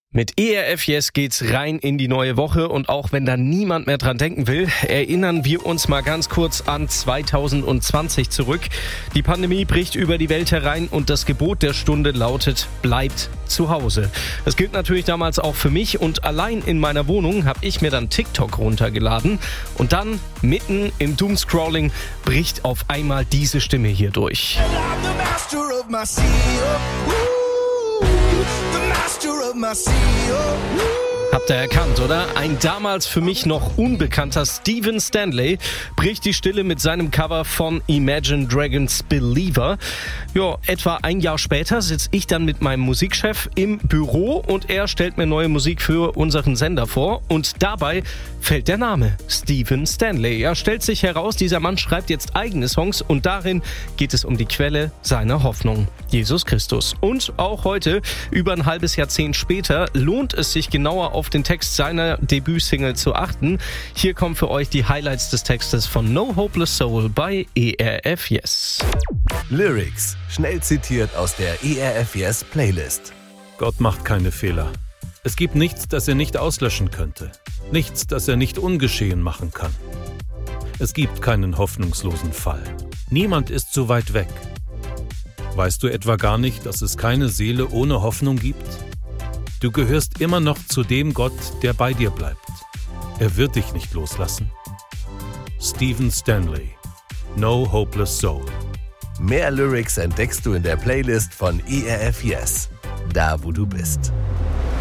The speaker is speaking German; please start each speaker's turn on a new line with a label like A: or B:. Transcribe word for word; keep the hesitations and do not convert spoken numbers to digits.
A: Mit E R F Yes geht's rein in die neue Woche und auch wenn da niemand mehr dran denken will, erinnern wir uns mal ganz kurz an zwanzig zwanzig zurück. Die Pandemie bricht über die Welt herein und das Gebot der Stunde lautet, bleibt zu Hause. Das gilt natürlich damals auch für mich und allein in meiner Wohnung habe ich mir dann TikTok runtergeladen und dann mitten im Doomscrolling bricht auf einmal diese Stimme hier durch. Habt ihr erkannt, oder? Ein damals für mich noch unbekannter Stephen Stanley bricht die Stille mit seinem Cover von Imagine Dragons Believer. Ja, etwa ein Jahr später sitze ich dann mit meinem Musikchef im Büro und er stellt mir neue Musik für unseren Sender vor und dabei fällt der Name Stephen Stanley. Ja, stellt sich heraus, dieser Mann schreibt jetzt eigene Songs und darin geht es um die Quelle seiner Hoffnung, Jesus Christus. Und auch heute, über ein halbes Jahrzehnt später, lohnt es sich genauer auf den Text seiner Debütsingle zu achten. Hier kommen für euch die Highlights des Textes von No Hopeless Soul bei E R F Yes.
B: Lyrics, schnell zitiert aus der E R F Yes Playlist.
C: Gott macht keine Fehler. Es gibt nichts, das er nicht auslöschen könnte. Nichts, das er nicht ungeschehen machen kann. Es gibt keinen hoffnungslosen Fall. Niemand ist zu weit weg. Weißt du etwa gar nicht, dass es keine Seele ohne Hoffnung gibt? Du gehörst immer noch zu dem Gott, der bei dir bleibt. Er wird dich nicht loslassen. Stephen Stanley, No Hopeless Soul.
B: Mehr Lyrics entdeckst du in der Playlist von E R F Yes, da wo du bist.